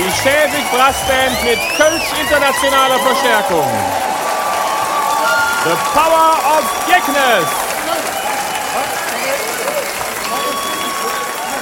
Die Schäfig Brassband mit Kölsch internationaler Verstärkung. The Power of Jeckness.